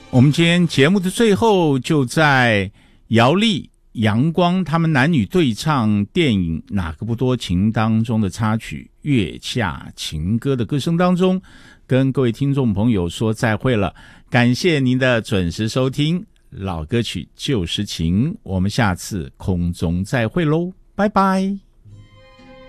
我们今天节目的最后，就在姚丽、阳光他们男女对唱电影《哪个不多情》当中的插曲《月下情歌》的歌声当中，跟各位听众朋友说再会了。感谢您的准时收听，老歌曲旧时情，我们下次空中再会喽，拜拜。